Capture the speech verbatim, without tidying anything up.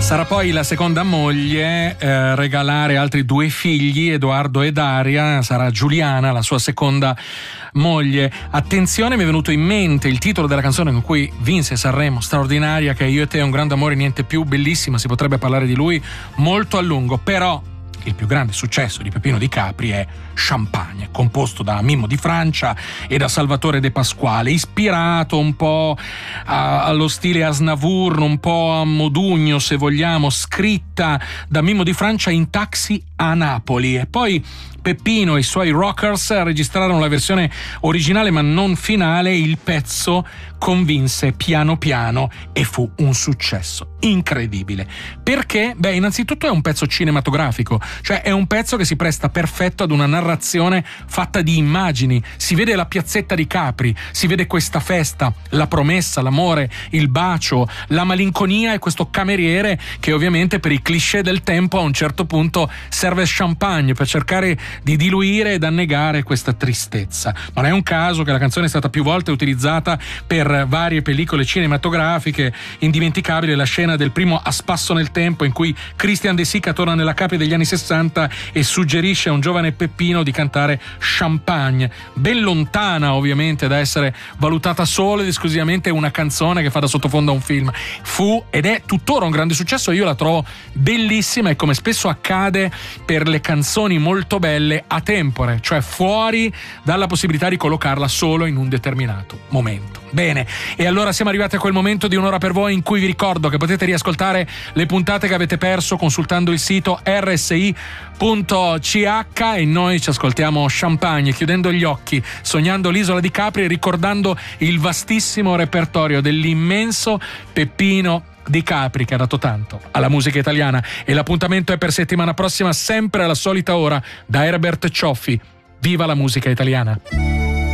Sarà poi la seconda moglie eh, regalare altri due figli, Edoardo e Daria. Sarà Giuliana la sua seconda moglie. Attenzione, mi è venuto in mente il titolo della canzone con cui vinse Sanremo, straordinaria, che è Io e te, un grande amore, niente più, bellissima, si potrebbe parlare di lui molto a lungo, però il più grande successo di Peppino Di Capri è Champagne, composto da Mimmo di Francia e da Salvatore De Pasquale, ispirato un po' a, allo stile Aznavour, un po' a Modugno se vogliamo, scritta da Mimmo di Francia in taxi a Napoli. E poi Peppino e i suoi rockers registrarono la versione originale ma non finale. Il pezzo convinse piano piano e fu un successo incredibile. Perché? Beh, innanzitutto è un pezzo cinematografico, cioè è un pezzo che si presta perfetto ad una narrazione fatta di immagini. Si vede la piazzetta di Capri, si vede questa festa, la promessa, l'amore, il bacio, la malinconia e questo cameriere che ovviamente per i cliché del tempo a un certo punto serve champagne per cercare di diluire ed annegare questa tristezza. Non è un caso che la canzone è stata più volte utilizzata per varie pellicole cinematografiche. Indimenticabile la scena del primo A spasso nel tempo in cui Christian De Sica torna nella Capri degli anni sessanta e suggerisce a un giovane Peppino di cantare Champagne, ben lontana ovviamente da essere valutata solo ed esclusivamente una canzone che fa da sottofondo a un film. Fu ed è tuttora un grande successo, io la trovo bellissima e, come spesso accade per le canzoni molto belle, a tempore, cioè fuori dalla possibilità di collocarla solo in un determinato momento. Bene, e allora siamo arrivati a quel momento di Un'ora per voi in cui vi ricordo che potete riascoltare le puntate che avete perso consultando il sito erre esse i punto ci acca, e noi ci ascoltiamo Champagne chiudendo gli occhi, sognando l'isola di Capri e ricordando il vastissimo repertorio dell'immenso Peppino Di Capri, che ha dato tanto alla musica italiana. E l'appuntamento è per settimana prossima, sempre alla solita ora, da Herbert Cioffi. Viva la musica italiana!